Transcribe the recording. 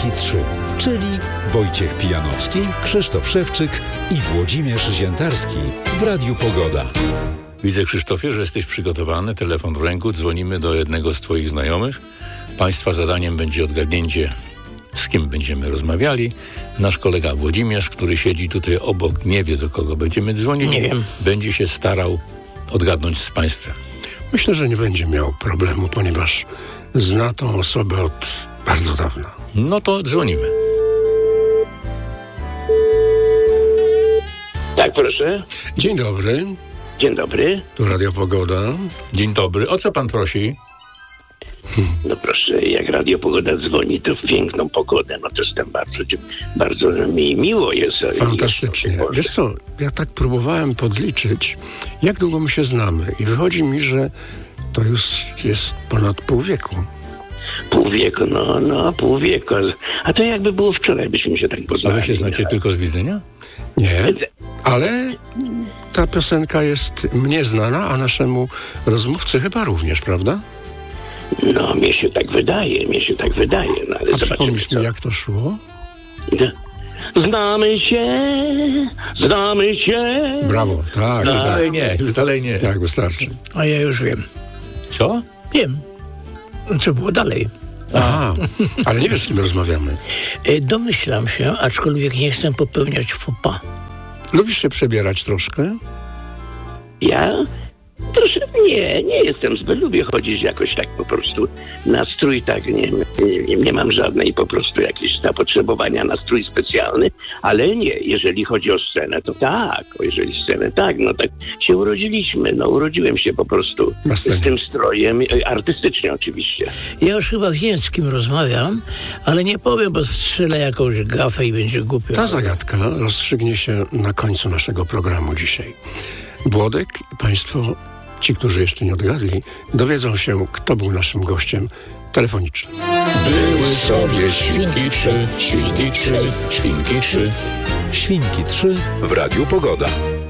Świnki 3, czyli Wojciech Pijanowski, Krzysztof Szewczyk i Włodzimierz Ziętarski w Radiu Pogoda. Widzę, Krzysztofie, że jesteś przygotowany, telefon w ręku, dzwonimy do jednego z twoich znajomych. Państwa zadaniem będzie odgadnięcie, z kim będziemy rozmawiali. Nasz kolega Włodzimierz, który siedzi tutaj obok, nie wie, do kogo będziemy dzwonić. Nie wiem. Będzie się starał odgadnąć z państwem. Myślę, że nie będzie miał problemu, ponieważ zna tą osobę od bardzo dawna. No to dzwonimy. Tak, proszę. Dzień dobry, Dzień dobry. tu Radio Pogoda. Dzień dobry. O co pan prosi? No proszę, jak Radio Pogoda dzwoni, to w piękną pogodę. No to jestem bardzo mi miło jest. Fantastycznie. Wiesz co, ja tak próbowałem podliczyć, jak długo my się znamy i wychodzi mi, że to już jest ponad pół wieku. Pół wieku, pół wieku. A to jakby było wczoraj, byśmy się tak A poznali. wy się znacie tylko z widzenia? Nie, ale ta piosenka jest mnie znana, a naszemu rozmówcy chyba również, prawda? No, mnie się tak wydaje. No, ale A przypomnisz mi, jak to szło? Znamy się. Brawo, tak. Już tak. dalej nie. Tak, wystarczy. A ja już wiem. Co? Wiem, co było dalej. Aha, ale nie wiesz, z kim rozmawiamy. Domyślam się, aczkolwiek nie chcę popełniać faux pas. Lubisz się przebierać troszkę? Ja? Proszę, nie jestem zbyt, lubię chodzić jakoś tak po prostu na strój, tak, nie mam żadnej po prostu jakieś zapotrzebowania na strój specjalny, ale nie, jeżeli chodzi o scenę, to tak, no tak się urodziłem się po prostu Na scenie. z tym strojem, artystycznie oczywiście. Ja już chyba wiem, z kim rozmawiam, ale nie powiem, bo strzelę jakąś gafę i będzie głupio. Ta zagadka rozstrzygnie się na końcu naszego programu dzisiaj. Włodek i państwo, ci, którzy jeszcze nie odgadli, dowiedzą się, kto był naszym gościem telefonicznym. Były sobie świnki trzy, świnki trzy, świnki trzy. Świnki 3 w Radiu Pogoda.